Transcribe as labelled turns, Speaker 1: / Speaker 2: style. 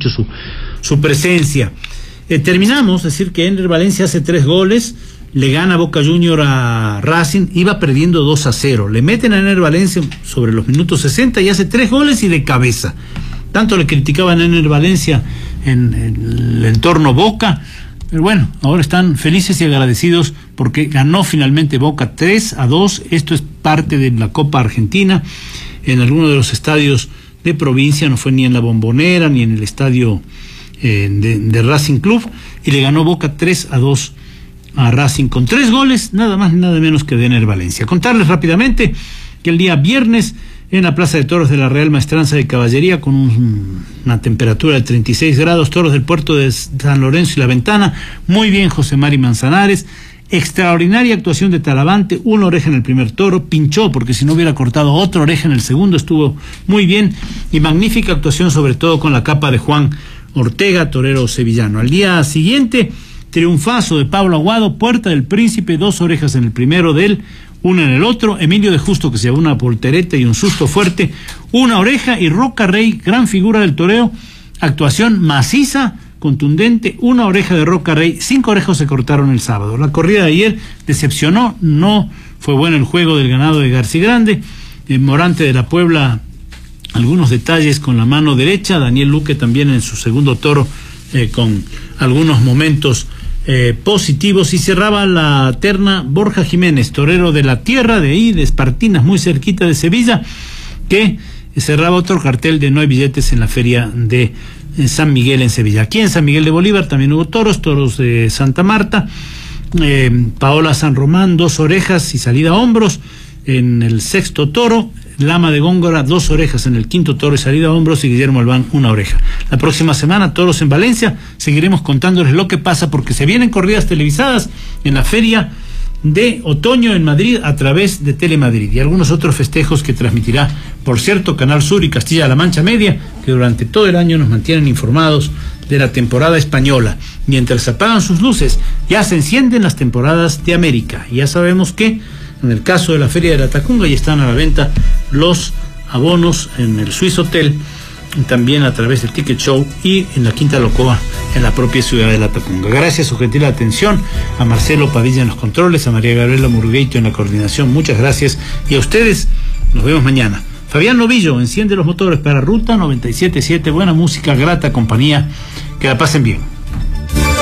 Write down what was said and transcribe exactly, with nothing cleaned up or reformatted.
Speaker 1: mucho su, su presencia. Eh, terminamos, es decir, que Ener Valencia hace tres goles, le gana Boca Junior a Racing, iba perdiendo dos a cero, le meten a Ener Valencia sobre los minutos sesenta y hace tres goles y de cabeza. Tanto le criticaban a Ener Valencia en, en el entorno Boca, pero bueno, ahora están felices y agradecidos porque ganó finalmente Boca tres a dos, esto es parte de la Copa Argentina, en alguno de los estadios de provincia, no fue ni en la Bombonera ni en el estadio eh, de, de Racing Club, y le ganó Boca tres a dos a Racing con tres goles, nada más ni nada menos que de Ener Valencia. Contarles rápidamente que el día viernes en la Plaza de Toros de la Real Maestranza de Caballería, con un, una temperatura de treinta y seis grados, toros del puerto de San Lorenzo y La Ventana, muy bien José Mari Manzanares, extraordinaria actuación de Talavante, una oreja en el primer toro, pinchó porque si no hubiera cortado otra oreja en el segundo, estuvo muy bien, y magnífica actuación sobre todo con la capa de Juan Ortega, torero sevillano. Al día siguiente, triunfazo de Pablo Aguado, Puerta del Príncipe, dos orejas en el primero de él, una en el otro, Emilio de Justo que se llevó una voltereta y un susto fuerte, una oreja, y Roca Rey, gran figura del toreo, actuación maciza, contundente, una oreja de Roca Rey, cinco orejas se cortaron el sábado. La corrida de ayer decepcionó, no fue bueno el juego del ganado de García Grande, eh, Morante de la Puebla, algunos detalles con la mano derecha, Daniel Luque también en su segundo toro eh, con algunos momentos Eh, positivos, y cerraba la terna Borja Jiménez, torero de la tierra de ahí, de Espartinas, muy cerquita de Sevilla, que cerraba otro cartel de no hay billetes en la feria de eh, San Miguel en Sevilla. Aquí en San Miguel de Bolívar también hubo toros, toros de Santa Marta, eh, Paola San Román, dos orejas y salida a hombros en el sexto toro, Lama de Góngora, dos orejas en el quinto toro y salida a hombros, y Guillermo Albán, una oreja. La próxima semana, toros en Valencia, seguiremos contándoles lo que pasa, porque se vienen corridas televisadas en la feria de otoño en Madrid a través de Telemadrid, y algunos otros festejos que transmitirá, por cierto, Canal Sur y Castilla-La Mancha Media, que durante todo el año nos mantienen informados de la temporada española. Mientras se apagan sus luces, ya se encienden las temporadas de América, y ya sabemos que en el caso de la Feria de la Tacunga ya están a la venta los abonos en el Swiss Hotel, también a través del Ticket Show, y en la Quinta Locoa, en la propia ciudad de la Tacunga. Gracias, su gentil atención, a Marcelo Padilla en los controles, a María Gabriela Murgueito en la coordinación, muchas gracias, y a ustedes, nos vemos mañana. Fabián Novillo enciende los motores para Ruta noventa y siete punto siete, buena música, grata compañía, que la pasen bien.